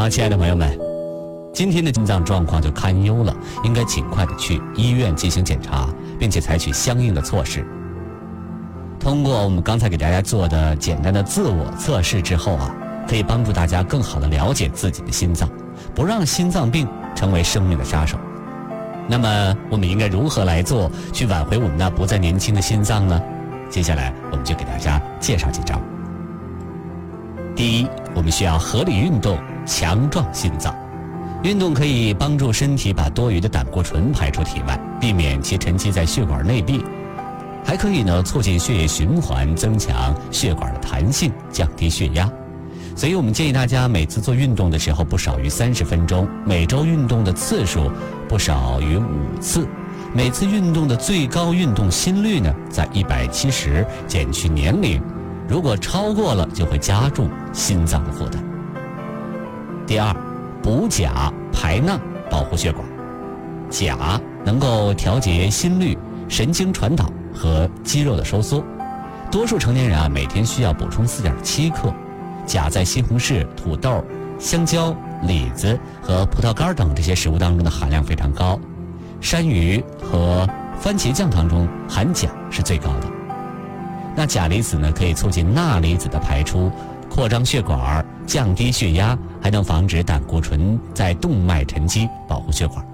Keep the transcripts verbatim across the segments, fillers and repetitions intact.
好，亲爱的朋友们，今天的心脏状况就堪忧了，应该尽快的去医院进行检查，并且采取相应的措施。通过我们刚才给大家做的简单的自我测试之后啊，可以帮助大家更好的了解自己的心脏，不让心脏病成为生命的杀手。那么我们应该如何来做，去挽回我们那不再年轻的心脏呢？接下来我们就给大家介绍几招。第一，我们需要合理运动，强壮心脏。运动可以帮助身体把多余的胆固醇排出体外，避免其沉积在血管内壁，还可以呢促进血液循环，增强血管的弹性，降低血压。所以我们建议大家每次做运动的时候不少于三十分钟，每周运动的次数不少于五次，每次运动的最高运动心率呢在一百七十，减去年龄，如果超过了就会加重心脏的负担。第二，补钾排钠，保护血管。钾能够调节心率、神经传导和肌肉的收缩。多数成年人啊每天需要补充 四点七克。钾在西红柿、土豆、香蕉、李子和葡萄干等这些食物当中的含量非常高，山芋和番茄酱当中含钾是最高的。那钾离子呢，可以促进钠离子的排出，扩张血管，降低血压，还能防止胆固醇在动脉沉积，保护血管。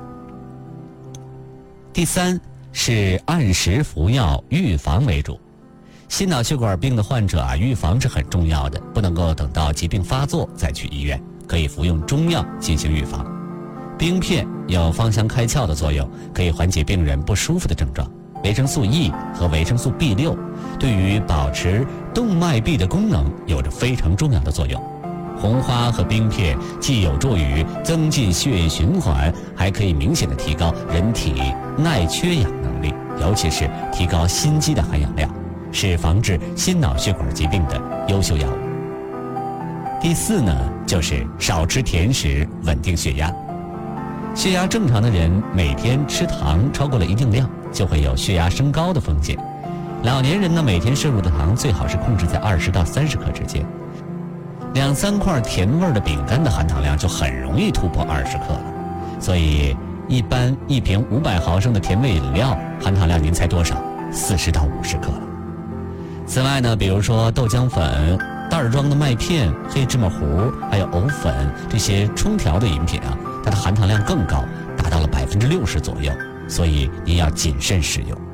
第三是按时服药，预防为主。心脑血管病的患者啊，预防是很重要的，不能够等到疾病发作再去医院，可以服用中药进行预防。冰片有芳香开窍的作用，可以缓解病人不舒服的症状。维生素 E 和维生素 B 六 对于保持动脉壁的功能有着非常重要的作用。红花和冰片既有助于增进血液循环，还可以明显的提高人体耐缺氧能力，尤其是提高心肌的含氧量，是防治心脑血管疾病的优秀药物。第四呢，就是少吃甜食，稳定血压。血压正常的人每天吃糖超过了一定量，就会有血压升高的风险。老年人呢，每天摄入的糖最好是控制在二十到三十克之间。两三块甜味的饼干的含糖量就很容易突破二十克了，所以一般一瓶五百毫升的甜味饮料含糖量您猜多少？四十到五十克了。此外呢，比如说豆浆粉、袋装的麦片、黑芝麻糊，还有藕粉这些冲调的饮品啊，它的含糖量更高，达到了百分之六十左右，所以您要谨慎使用。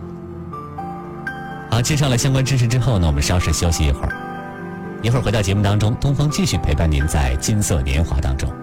好，介绍了相关知识之后呢，我们稍事休息一会儿，一会儿回到节目当中，东方继续陪伴您在金色年华当中。